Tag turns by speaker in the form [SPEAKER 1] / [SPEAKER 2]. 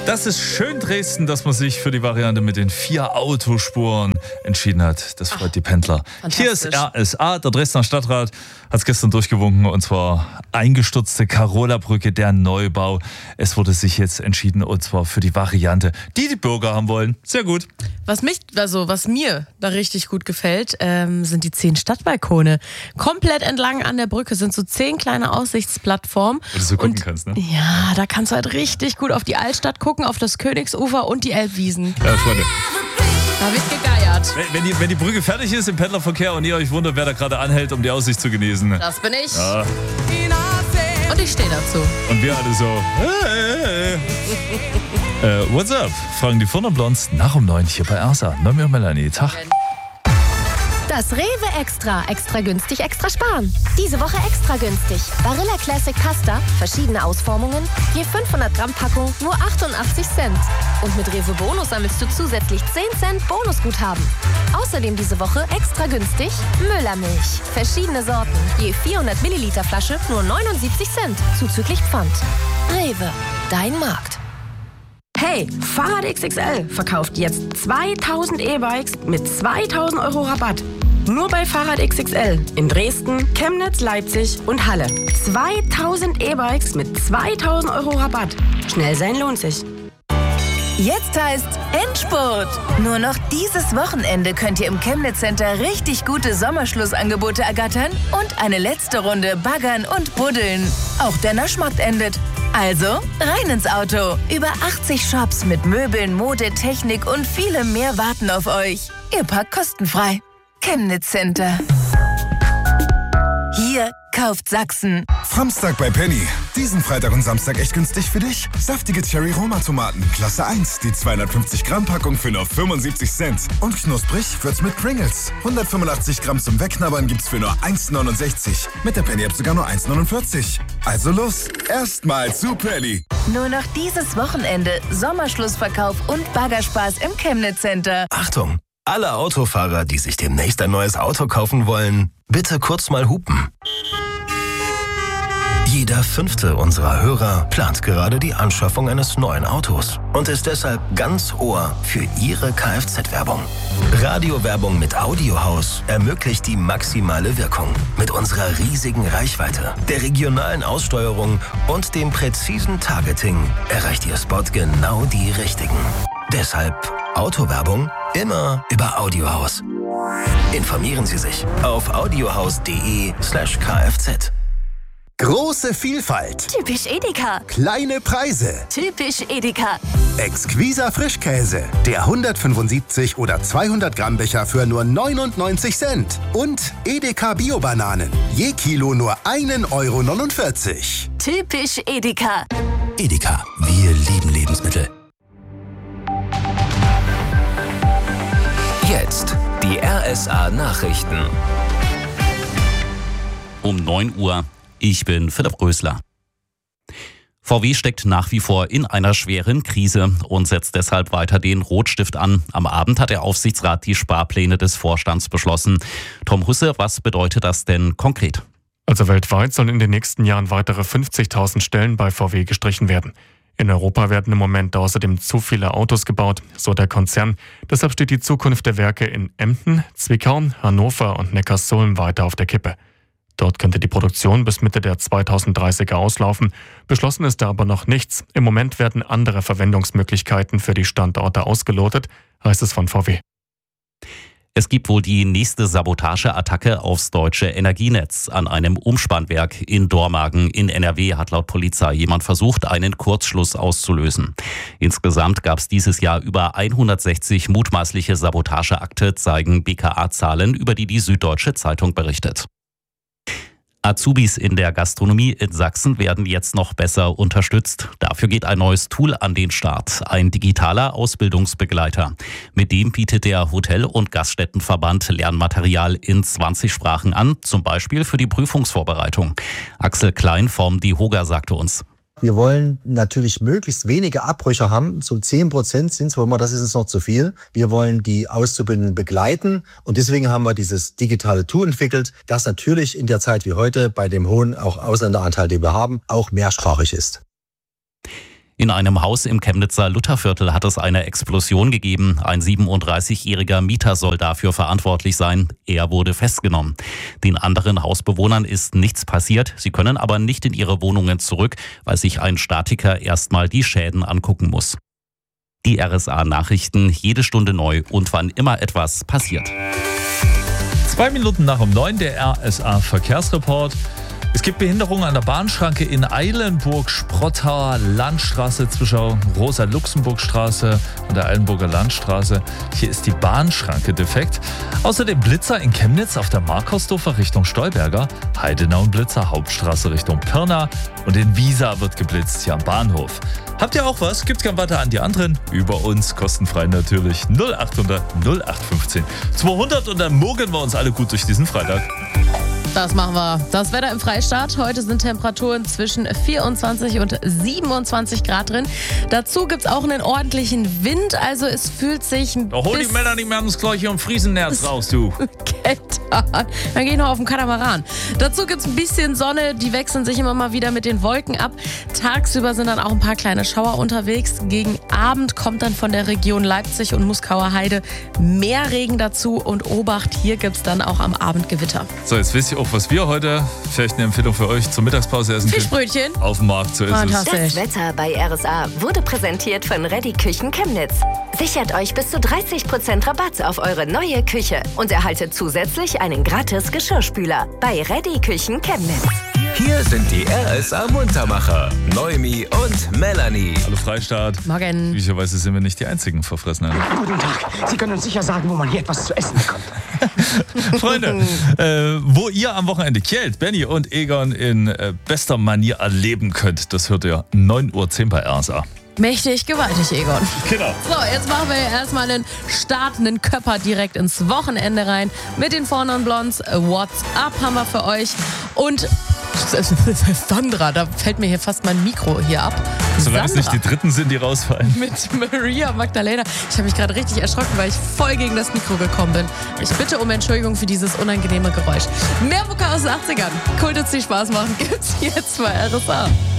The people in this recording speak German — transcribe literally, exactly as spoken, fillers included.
[SPEAKER 1] Das ist schön Dresden, dass man sich für die Variante mit den vier Autospuren entschieden hat. Das freut Ach, die Pendler. Hier ist R S A, der Dresdner Stadtrat hat es gestern durchgewunken, und zwar eingestürzte Karola-Brücke, der Neubau. Es wurde sich jetzt entschieden, und zwar für die Variante, die die Bürger haben wollen. Sehr gut.
[SPEAKER 2] Was mich, also was mir da richtig gut gefällt, ähm, sind die zehn Stadtbalkone. Komplett entlang an der Brücke sind so zehn kleine Aussichtsplattformen.
[SPEAKER 1] Wo du so gucken
[SPEAKER 2] und,
[SPEAKER 1] kannst, ne?
[SPEAKER 2] Ja, da kannst du halt richtig gut auf die Altstadt gucken, auf das Königsufer und die Elbwiesen.
[SPEAKER 1] Ja, Freunde.
[SPEAKER 2] Da wird gegeiert.
[SPEAKER 1] Wenn, wenn, die, wenn die Brücke fertig ist im Pendlerverkehr und ihr euch wundert, wer da gerade anhält, um die Aussicht zu genießen.
[SPEAKER 2] Das bin ich.
[SPEAKER 1] Ja.
[SPEAKER 2] Und ich stehe dazu.
[SPEAKER 1] Und wir alle so. Hey. äh, what's up? Fragen die Furner-Blondes nach um neun hier bei R S A. Nomi und Melanie. Tag.
[SPEAKER 3] Das Rewe Extra. Extra günstig, extra sparen. Diese Woche extra günstig. Barilla Classic Pasta, verschiedene Ausformungen, je fünfhundert Gramm Packung, nur achtundachtzig Cent. Und mit Rewe Bonus sammelst du zusätzlich zehn Cent Bonusguthaben. Außerdem diese Woche extra günstig Müllermilch. Verschiedene Sorten, je vierhundert Milliliter Flasche, nur neunundsiebzig Cent, zuzüglich Pfand. Rewe, dein Markt.
[SPEAKER 4] Hey, Fahrrad X X L verkauft jetzt zweitausend E-Bikes mit zweitausend Euro Rabatt. Nur bei Fahrrad X X L in Dresden, Chemnitz, Leipzig und Halle. zweitausend E-Bikes mit zweitausend Euro Rabatt. Schnell sein lohnt sich.
[SPEAKER 5] Jetzt heißt Endspurt. Nur noch dieses Wochenende könnt ihr im Chemnitz Center richtig gute Sommerschlussangebote ergattern und eine letzte Runde baggern und buddeln. Auch der Naschmarkt endet. Also rein ins Auto. Über achtzig Shops mit Möbeln, Mode, Technik und vielem mehr warten auf euch. Ihr parkt kostenfrei. Chemnitz Center. Hier kauft Sachsen.
[SPEAKER 6] Samstag bei Penny. Diesen Freitag und Samstag echt günstig für dich. Saftige Cherry-Roma-Tomaten, Klasse eins. Die zweihundertfünfzig Gramm Packung für nur fünfundsiebzig Cent. Und knusprig wird's mit Pringles. hundertfünfundachtzig Gramm zum Wegknabbern gibt's für nur eins neunundsechzig. Mit der Penny-App sogar nur eins neunundvierzig. Also los, erstmal zu Penny.
[SPEAKER 5] Nur noch dieses Wochenende Sommerschlussverkauf und Baggerspaß im Chemnitz Center.
[SPEAKER 7] Achtung! Alle Autofahrer, die sich demnächst ein neues Auto kaufen wollen, bitte kurz mal hupen. Jeder fünfte unserer Hörer plant gerade die Anschaffung eines neuen Autos und ist deshalb ganz Ohr für Ihre Kfz-Werbung. Radiowerbung mit Audiohaus ermöglicht die maximale Wirkung. Mit unserer riesigen Reichweite, der regionalen Aussteuerung und dem präzisen Targeting erreicht Ihr Spot genau die Richtigen. Deshalb Autowerbung immer über Audiohaus. Informieren Sie sich auf audiohaus.de slash kfz.
[SPEAKER 8] Große Vielfalt.
[SPEAKER 5] Typisch Edeka.
[SPEAKER 8] Kleine Preise.
[SPEAKER 5] Typisch Edeka.
[SPEAKER 8] Exquiser Frischkäse. Der hundertfünfundsiebzig oder zweihundert Gramm Becher für nur neunundneunzig Cent. Und Edeka Bio-Bananen. Je Kilo nur ein Euro neunundvierzig.
[SPEAKER 5] Typisch Edeka.
[SPEAKER 7] Edeka, wir lieben Lebensmittel. Jetzt die R S A-Nachrichten.
[SPEAKER 9] Um neun Uhr. Ich bin Philipp Rösler. V W steckt nach wie vor in einer schweren Krise und setzt deshalb weiter den Rotstift an. Am Abend hat der Aufsichtsrat die Sparpläne des Vorstands beschlossen. Tom Husse, was bedeutet das denn konkret?
[SPEAKER 10] Also weltweit sollen in den nächsten Jahren weitere fünfzigtausend Stellen bei V W gestrichen werden. In Europa werden im Moment außerdem zu viele Autos gebaut, so der Konzern. Deshalb steht die Zukunft der Werke in Emden, Zwickau, Hannover und Neckarsulm weiter auf der Kippe. Dort könnte die Produktion bis Mitte der zweitausenddreißiger auslaufen. Beschlossen ist da aber noch nichts. Im Moment werden andere Verwendungsmöglichkeiten für die Standorte ausgelotet, heißt es von V W.
[SPEAKER 9] Es gibt wohl die nächste Sabotageattacke aufs deutsche Energienetz. An einem Umspannwerk in Dormagen in N R W hat laut Polizei jemand versucht, einen Kurzschluss auszulösen. Insgesamt gab es dieses Jahr über hundertsechzig mutmaßliche Sabotageakte, zeigen B K A-Zahlen, über die die Süddeutsche Zeitung berichtet. Azubis in der Gastronomie in Sachsen werden jetzt noch besser unterstützt. Dafür geht ein neues Tool an den Start, ein digitaler Ausbildungsbegleiter. Mit dem bietet der Hotel- und Gaststättenverband Lernmaterial in zwanzig Sprachen an, zum Beispiel für die Prüfungsvorbereitung. Axel Klein vom DIHOGA sagte uns:
[SPEAKER 11] Wir wollen natürlich möglichst wenige Abbrüche haben. So zehn Prozent sind es, wo immer, das ist uns noch zu viel. Wir wollen die Auszubildenden begleiten. Und deswegen haben wir dieses digitale Tool entwickelt, das natürlich in der Zeit wie heute bei dem hohen auch Ausländeranteil, den wir haben, auch mehrsprachig ist.
[SPEAKER 9] In einem Haus im Chemnitzer Lutherviertel hat es eine Explosion gegeben. Ein siebenunddreißigjähriger Mieter soll dafür verantwortlich sein. Er wurde festgenommen. Den anderen Hausbewohnern ist nichts passiert. Sie können aber nicht in ihre Wohnungen zurück, weil sich ein Statiker erstmal die Schäden angucken muss. Die R S A-Nachrichten jede Stunde neu und wann immer etwas passiert.
[SPEAKER 1] Zwei Minuten nach um neun der R S A-Verkehrsreport. Es gibt Behinderungen an der Bahnschranke in Eilenburg-Sprottauer Landstraße zwischen Rosa-Luxemburg-Straße und der Eilenburger Landstraße. Hier ist die Bahnschranke defekt. Außerdem Blitzer in Chemnitz auf der Markersdorfer Richtung Stolberger, Heidenau und Blitzer Hauptstraße Richtung Pirna und in Wiesa wird geblitzt hier am Bahnhof. Habt ihr auch was? Gibt's gern weiter an die anderen? Über uns, kostenfrei natürlich. null achthundert null acht fünfzehn zweihundert und dann mogeln wir uns alle gut durch diesen Freitag.
[SPEAKER 2] Das machen wir. Das Wetter im Freistaat. Heute sind Temperaturen zwischen vierundzwanzig und siebenundzwanzig Grad drin. Dazu gibt es auch einen ordentlichen Wind. Also es fühlt sich ein
[SPEAKER 1] Da hol die Männer nicht mehr ins Gleiche und Friesennerz raus, du.
[SPEAKER 2] kälter. Dann geh ich noch auf den Katamaran. Dazu gibt es ein bisschen Sonne. Die wechseln sich immer mal wieder mit den Wolken ab. Tagsüber sind dann auch ein paar kleine Schauer unterwegs. Gegen Abend kommt dann von der Region Leipzig und Muskauer Heide mehr Regen dazu. Und Obacht, hier gibt es dann auch am Abend Gewitter.
[SPEAKER 1] So, jetzt wisst ihr auch, was wir heute, vielleicht eine Empfehlung für euch, zur Mittagspause essen können.
[SPEAKER 2] Fischbrötchen.
[SPEAKER 1] Auf dem Markt, so ist es.
[SPEAKER 3] Das Wetter bei R S A wurde präsentiert von Ready Küchen Chemnitz. Sichert euch bis zu dreißig Prozent Rabatt auf eure neue Küche und erhaltet zusätzlich einen gratis Geschirrspüler bei Ready Küchen Chemnitz.
[SPEAKER 12] Hier sind die R S A-Muntermacher, Noemi und Melanie.
[SPEAKER 1] Hallo Freistaat.
[SPEAKER 2] Morgen.
[SPEAKER 1] Möglicherweise sind wir nicht die einzigen Verfressenen.
[SPEAKER 13] Guten Tag. Sie können uns sicher sagen, wo man hier etwas zu essen bekommt.
[SPEAKER 1] Freunde, äh, wo ihr am Wochenende Kjeld, Benny und Egon in äh, bester Manier erleben könnt, das hört ihr neun Uhr zehn bei R S A.
[SPEAKER 2] Mächtig, gewaltig, Egon.
[SPEAKER 1] Genau.
[SPEAKER 2] So, jetzt machen wir erstmal einen startenden Köpper direkt ins Wochenende rein. Mit den Four Non Blondes. What's Up haben wir für euch. Und Sandra, da fällt mir hier fast mein Mikro hier ab.
[SPEAKER 1] Solange es nicht die Dritten sind, die rausfallen.
[SPEAKER 2] Mit Maria Magdalena. Ich habe mich gerade richtig erschrocken, weil ich voll gegen das Mikro gekommen bin. Ich bitte um Entschuldigung für dieses unangenehme Geräusch. Mehr Mucke aus den achtzigern. Kult uns die Spaß machen gibt's jetzt bei R S A.